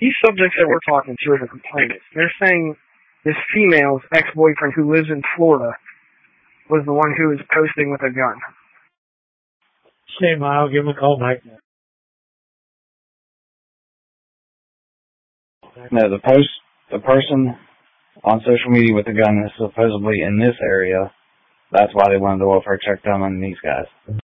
these subjects that we're talking to are the complainants. They're saying this female's ex-boyfriend who lives in Florida was the one who was posting with a gun. Shame, I'll give him a call back. No, the person on social media with the gun is supposedly in this area. That's why they wanted the welfare check done on these guys.